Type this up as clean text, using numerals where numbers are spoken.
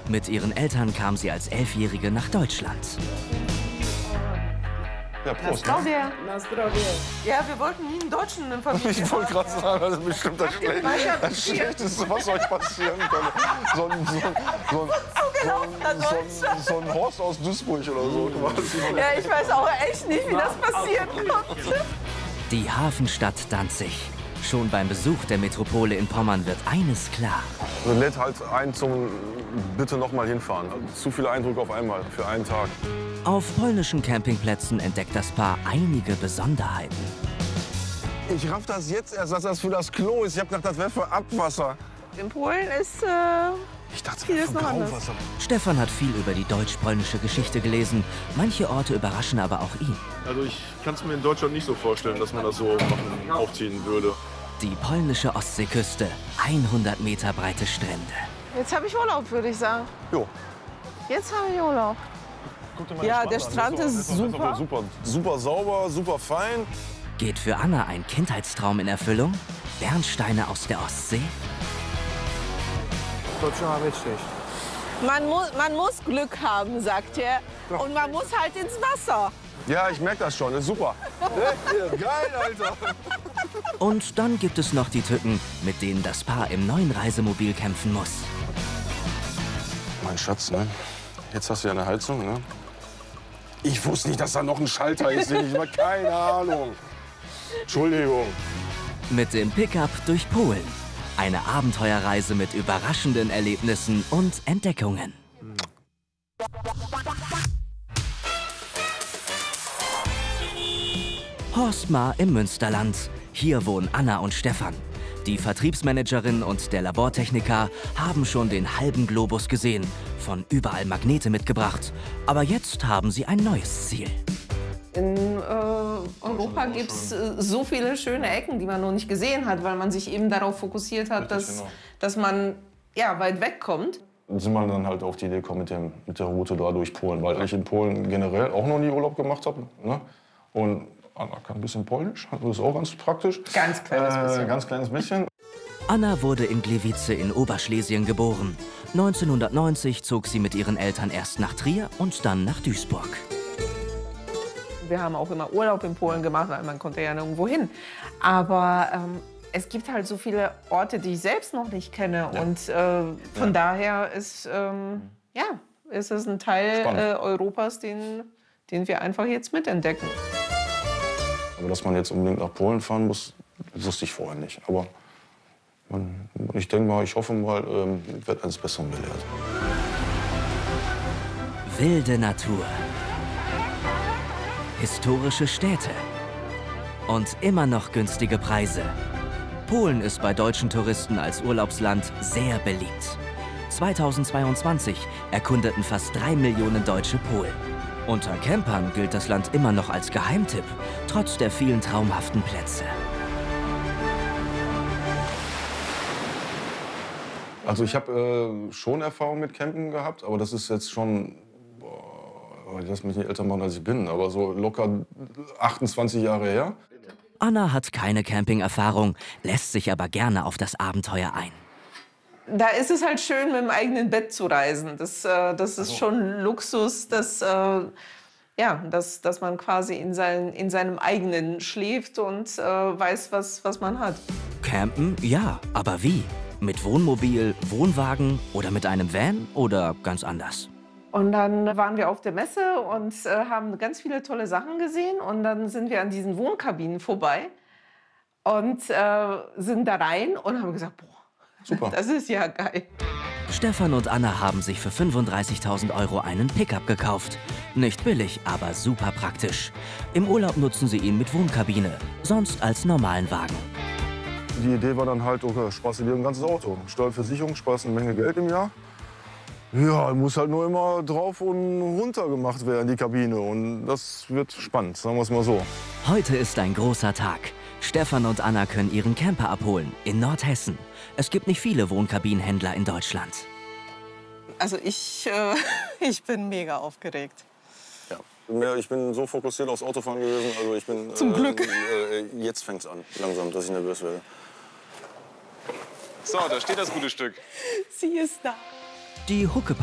Mit ihren Eltern kam sie als 11-Jährige nach Deutschland. Ja, Prost. Ja, wir wollten nie einen Deutschen in Familie. Ich wollte gerade sagen, das ist bestimmt das Schlechteste, was euch passieren kann. So ein Horst aus Duisburg oder so. Ja, ich weiß auch echt nicht, wie das passieren konnte. Die Hafenstadt Danzig. Schon beim Besuch der Metropole in Pommern wird eines klar. Man lädt halt ein zum bitte noch mal hinfahren. Zu viele Eindrücke auf einmal für einen Tag. Auf polnischen Campingplätzen entdeckt das Paar einige Besonderheiten. Ich raff das jetzt erst, dass das für das Klo ist. Ich hab gedacht, das wäre für Abwasser. In Polen ist Ich dachte, vieles für noch anders. Grauwasser. Stefan hat viel über die deutsch-polnische Geschichte gelesen. Manche Orte überraschen aber auch ihn. Also ich kann es mir in Deutschland nicht so vorstellen, dass man das so aufziehen würde. Die polnische Ostseeküste, 100 Meter breite Strände. Jetzt habe ich Urlaub, würde ich sagen. Jo. Jetzt habe ich Urlaub. Guck dir mal den Ja, der an. Strand ist super. Super sauber, super fein. Geht für Anna ein Kindheitstraum in Erfüllung? Bernsteine aus der Ostsee? Man muss Glück haben, sagt er. Und man muss halt ins Wasser. Ja, ich merke das schon. Das ist super. Geil, Alter. Und dann gibt es noch die Tücken, mit denen das Paar im neuen Reisemobil kämpfen muss. Mein Schatz, ne? Jetzt hast du ja eine Heizung, ne? Ich wusste nicht, dass da noch ein Schalter ist. Ich habe keine Ahnung. Entschuldigung. Mit dem Pickup durch Polen. Eine Abenteuerreise mit überraschenden Erlebnissen und Entdeckungen. Horstmar im Münsterland. Hier wohnen Anna und Stefan. Die Vertriebsmanagerin und der Labortechniker haben schon den halben Globus gesehen, von überall Magnete mitgebracht. Aber jetzt haben sie ein neues Ziel. In Europa gibt es so viele schöne Ecken, die man noch nicht gesehen hat, weil man sich eben darauf fokussiert hat, dass man ja, weit wegkommt. Sind wir dann halt auf die Idee gekommen mit der Route da durch Polen, weil ich in Polen generell auch noch nie Urlaub gemacht habe. Ne? Und Anna kann ein bisschen Polnisch, das ist auch ganz praktisch. Ganz kleines bisschen. Ganz kleines bisschen. Anna wurde in Gliwice in Oberschlesien geboren. 1990 zog sie mit ihren Eltern erst nach Trier und dann nach Duisburg. Wir haben auch immer Urlaub in Polen gemacht, weil man konnte ja nirgendwo hin. Aber es gibt halt so viele Orte, die ich selbst noch nicht kenne. Ja. Und von daher ist, ist es ein Teil Europas, den wir einfach jetzt mitentdecken. Aber dass man jetzt unbedingt nach Polen fahren muss, wusste ich vorher nicht. Aber ich denke mal, ich hoffe mal, wird eines Besseren belehrt. Wilde Natur. Historische Städte. Und immer noch günstige Preise. Polen ist bei deutschen Touristen als Urlaubsland sehr beliebt. 2022 erkundeten fast 3 Millionen Deutsche Polen. Unter Campern gilt das Land immer noch als Geheimtipp, trotz der vielen traumhaften Plätze. Also ich habe schon Erfahrung mit Campen gehabt, aber das ist jetzt schon, ich lass mich nicht älter machen, als ich bin, aber so locker 28 Jahre her. Anna hat keine Camping-Erfahrung, lässt sich aber gerne auf das Abenteuer ein. Da ist es halt schön, mit dem eigenen Bett zu reisen. Das ist schon Luxus, dass man quasi in seinem eigenen schläft und weiß, was man hat. Campen? Ja, aber wie? Mit Wohnmobil, Wohnwagen oder mit einem Van oder ganz anders? Und dann waren wir auf der Messe und haben ganz viele tolle Sachen gesehen. Und dann sind wir an diesen Wohnkabinen vorbei und sind da rein und haben gesagt, boah, super. Das ist ja geil. Stefan und Anna haben sich für 35.000 € einen Pickup gekauft. Nicht billig, aber super praktisch. Im Urlaub nutzen sie ihn mit Wohnkabine, sonst als normalen Wagen. Die Idee war dann halt, okay, sparst du dir ein ganzes Auto. Steuerversicherung, sparst eine Menge Geld im Jahr. Ja, muss halt nur immer drauf und runter gemacht werden, die Kabine. Und das wird spannend, sagen wir es mal so. Heute ist ein großer Tag. Stefan und Anna können ihren Camper abholen in Nordhessen. Es gibt nicht viele Wohnkabinenhändler in Deutschland. Also ich bin mega aufgeregt. Ja, ich bin so fokussiert aufs Autofahren gewesen. Also ich bin, Zum Glück. Jetzt fängt's an, langsam, dass ich nervös werde. So, da steht das gute Stück. Sie ist da. Die Huckepack